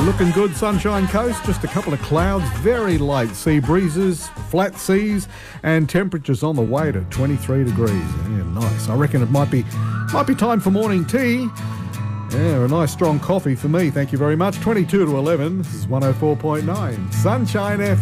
Looking good, Sunshine Coast. Just a couple of clouds, very light sea breezes, flat seas, and temperatures on the way to 23 degrees. Yeah, nice. I reckon it might be time for morning tea. Yeah, a nice strong coffee for me. Thank you very much. 22 to 11. This is 104.9 Sunshine FM.